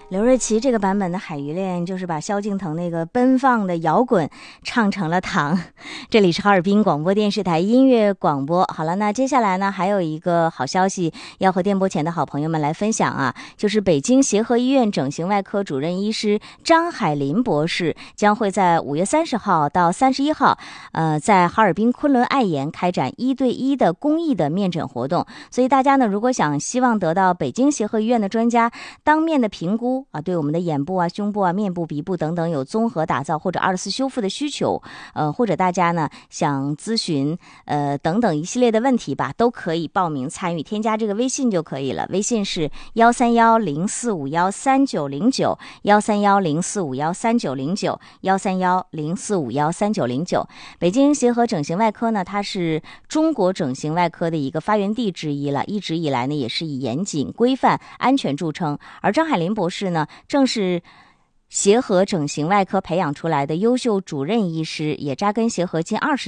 刘瑞琦这个版本的《海鱼恋》就是把萧敬腾那个奔放的摇滚唱成了糖。这里是哈尔滨广播电视台音乐广播。好了，那接下来呢还有一个好消息要和电波前的好朋友们来分享啊，就是北京协和医院整形外科主任医师张海林博士将会在5月30号到31号在哈尔滨昆仑爱颜开展1对1的公益的面诊活动。所以大家呢如果希望得到北京协和医院的专家当面的评估啊，对我们的眼部啊、胸部啊、面部、鼻部等等有综合打造或者24修复的需求，或者大家呢想咨询等等一系列的问题吧，都可以报名参与，添加这个微信就可以了。微信是13104513909 13104513909 13104513909。北京协和整形外科呢，它是中国整形外科的一个发源地之一了，一直以来呢也是以严谨、规范、安全著称。而张海林博士呢，正是协和整形外科培养出来的优秀主任医师，也扎根协和近20